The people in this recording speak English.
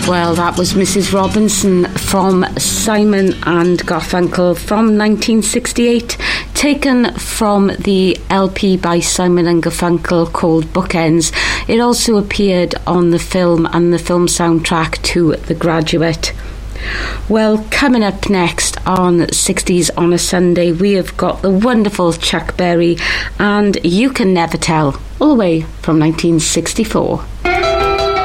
Well, that was Mrs. Robinson from Simon and Garfunkel from 1968, taken from the LP by Simon and Garfunkel called Bookends. It also appeared on the film and the film soundtrack to The Graduate. Well, coming up next on 60s on a Sunday, we have got the wonderful Chuck Berry and You Can Never Tell, all the way from 1964.